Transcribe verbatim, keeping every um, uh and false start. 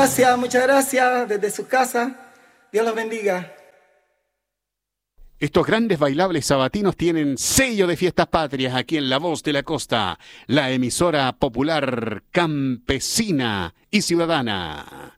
gracias, muchas gracias desde su casa. Dios los bendiga. Estos grandes bailables sabatinos tienen sello de fiestas patrias aquí en La Voz de la Costa, la emisora popular campesina y ciudadana.